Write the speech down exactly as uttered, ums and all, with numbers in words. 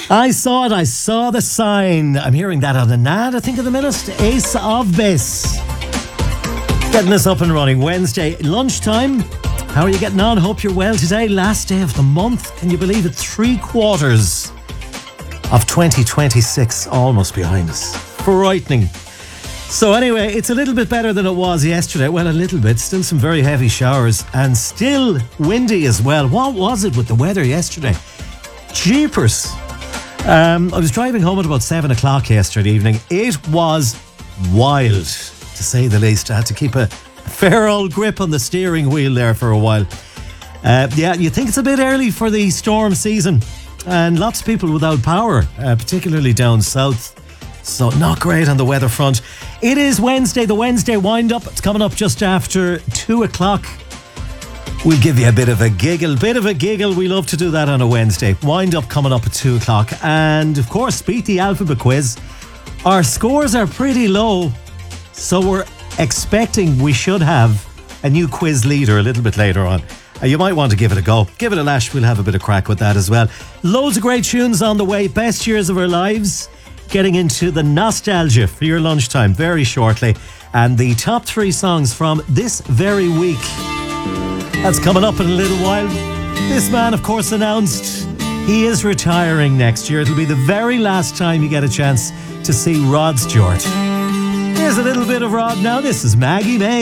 I saw it, I saw the sign. I'm hearing that on the N A D, I think, at the minute. Ace of Base. Getting us up and running. Wednesday lunchtime. How are you getting on? Hope you're well today. Last day of the month. Can you believe it? Three quarters of twenty twenty-six almost behind us. Frightening. So anyway, it's a little bit better than it was yesterday. Well, a little bit. Still some very heavy showers and still windy as well. What was it with the weather yesterday? Jeepers. Um, I was driving home at about seven o'clock yesterday evening. It was wild, to say the least. I had to keep a fair old grip on the steering wheel there for a while. Uh, yeah, you think it's a bit early for the storm season, and lots of people without power, uh, particularly down south. So not great on the weather front. It is Wednesday, the Wednesday wind-up. It's coming up just after two o'clock. We'll give you a bit of a giggle, bit of a giggle. We love to do that on a Wednesday. Wind-up coming up at two o'clock. And, of course, beat the alphabet quiz. Our scores are pretty low, so we're expecting we should have a new quiz leader a little bit later on. Uh, you might want to give it a go. Give it a lash. We'll have a bit of crack with that as well. Loads of great tunes on the way. Best years of our lives. Getting into the nostalgia for your lunchtime very shortly. And the top three songs from this very week. That's coming up in a little while. This man, of course, announced he is retiring next year. It'll be the very last time you get a chance to see Rod Stewart. Here's a little bit of Rod now. This is Maggie May.